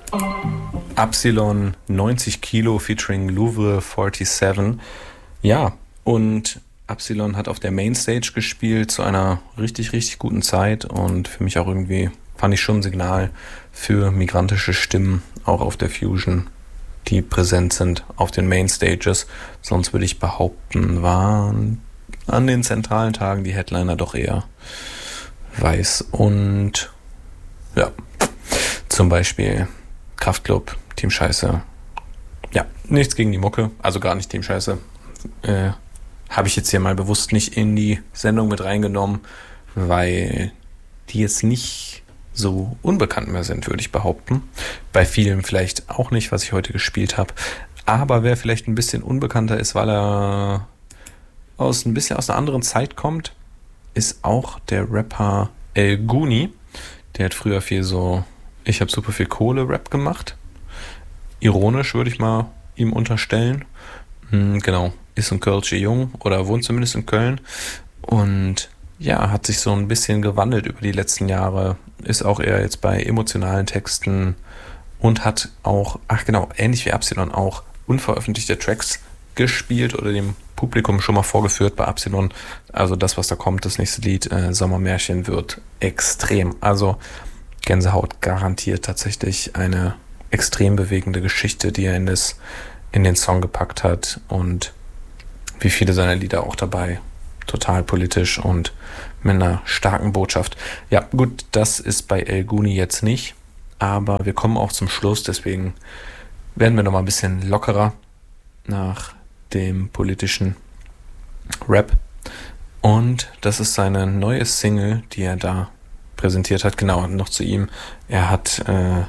Absilon 90 Kilo featuring Louvre 47. Ja, und Absilon hat auf der Mainstage gespielt zu einer richtig, richtig guten Zeit und für mich auch irgendwie, fand ich schon ein Signal für migrantische Stimmen, auch auf der Fusion, die präsent sind auf den Mainstages. Sonst würde ich behaupten, waren an den zentralen Tagen die Headliner doch eher weiß und ja, zum Beispiel Kraftklub, Team Scheiße. Ja, nichts gegen die Mucke, also gar nicht Team Scheiße. Habe ich jetzt hier mal bewusst nicht in die Sendung mit reingenommen, weil die jetzt nicht so unbekannt mehr sind, würde ich behaupten. Bei vielen vielleicht auch nicht, was ich heute gespielt habe. Aber wer vielleicht ein bisschen unbekannter ist, weil er ein bisschen aus einer anderen Zeit kommt, ist auch der Rapper El Guni. Der hat früher viel so, ich habe super viel Kohle-Rap gemacht. Ironisch würde ich mal ihm unterstellen. Genau, ist ein Kölsche Jung oder wohnt zumindest in Köln. Und ja, hat sich so ein bisschen gewandelt über die letzten Jahre. Ist auch eher jetzt bei emotionalen Texten und hat auch, ach genau, ähnlich wie Absilon auch unveröffentlichte Tracks gespielt oder dem Publikum schon mal vorgeführt bei Absilon. Also das, was da kommt, das nächste Lied, Sommermärchen, wird extrem. Also Gänsehaut garantiert, tatsächlich eine extrem bewegende Geschichte, die er in den Song gepackt hat und wie viele seiner Lieder auch dabei. Total politisch und mit einer starken Botschaft. Ja, gut, das ist bei El Guni jetzt nicht, aber wir kommen auch zum Schluss, deswegen werden wir nochmal ein bisschen lockerer nach dem politischen Rap. Und das ist seine neue Single, die er da präsentiert hat. Genau, noch zu ihm. Er hat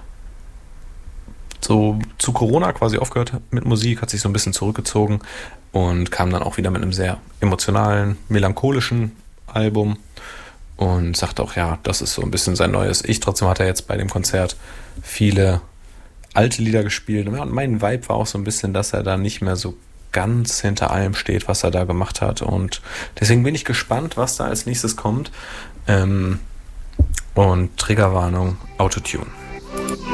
so zu Corona quasi aufgehört mit Musik, hat sich so ein bisschen zurückgezogen und kam dann auch wieder mit einem sehr emotionalen, melancholischen Album und sagt auch, ja, das ist so ein bisschen sein neues Ich. Trotzdem hat er jetzt bei dem Konzert viele alte Lieder gespielt. Und mein Vibe war auch so ein bisschen, dass er da nicht mehr so ganz hinter allem steht, was er da gemacht hat. Und deswegen bin ich gespannt, was da als nächstes kommt. Und Triggerwarnung, Autotune.